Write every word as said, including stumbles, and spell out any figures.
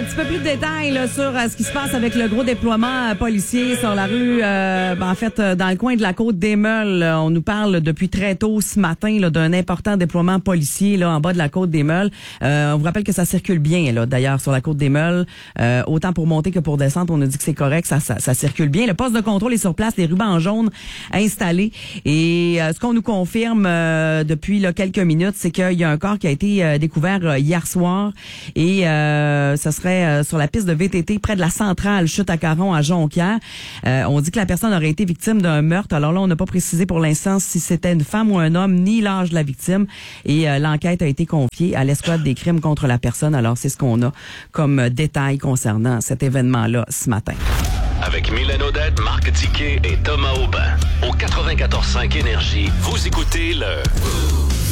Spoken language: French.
petit peu plus de détails là, sur euh, ce qui se passe avec le gros déploiement euh, policier sur la rue, euh, ben, en fait, euh, dans le coin de la côte des Meules. Euh, on nous parle depuis très tôt ce matin là, d'un important déploiement policier là en bas de la côte des Meules. Euh, on vous rappelle que ça circule bien là, d'ailleurs, sur la côte des Meules. Euh, autant pour monter que pour descendre, on a dit que c'est correct, ça, ça, ça circule bien. Le poste de contrôle est sur place, les rubans jaunes installés. Et euh, ce qu'on nous confirme euh, depuis là, quelques minutes, c'est qu'il y a un corps qui a été euh, découvert euh, hier soir. Et euh, ce serait euh, sur la piste de V T T près de la centrale Chute à Caron à Jonquière. Euh, on dit que la personne aurait été victime d'un meurtre. Alors là, on n'a pas précisé pour l'instant si c'était une femme ou un homme, ni l'âge de la victime. Et euh, l'enquête a été confiée à l'escouade des crimes contre la personne. Alors, c'est ce qu'on a comme euh, détail concernant cet événement-là ce matin. Avec Mylène Odette, Marc Tiquet et Thomas Aubin. Au quatre-vingt-quatorze cinq Énergie, vous écoutez le